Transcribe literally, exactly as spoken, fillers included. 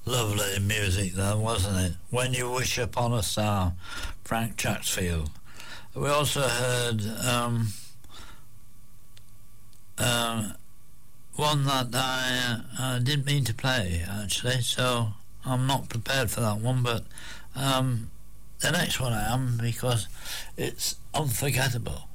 Lovely music there, wasn't it? When You Wish Upon a Star, Frank Chatsfield. We also heard um, um, one that I uh, didn't mean to play, actually, so I'm not prepared for that one, but um, the next one I am, because it's unforgettable.